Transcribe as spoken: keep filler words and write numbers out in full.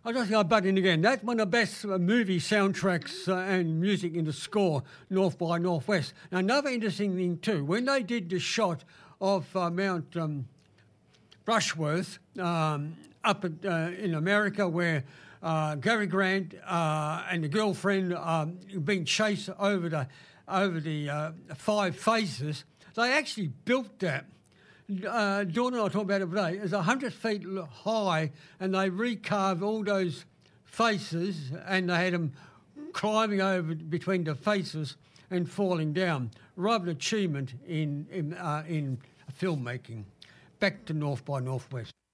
I just go butt in again. That's one of the best uh, movie soundtracks uh, and music in the score, North by Northwest. Now, another interesting thing too, when they did the shot of uh, Mount um, Rushworth um, up at, uh, in America, where uh, Gary Grant uh, and the girlfriend um, being chased over the over the uh, five faces, they actually built that. Uh, Dawn and I talked about it today. It's one hundred feet high, and they recarved all those faces, and they had them climbing over between the faces and falling down. Rather an achievement in in, uh, in filmmaking. Back to North by Northwest.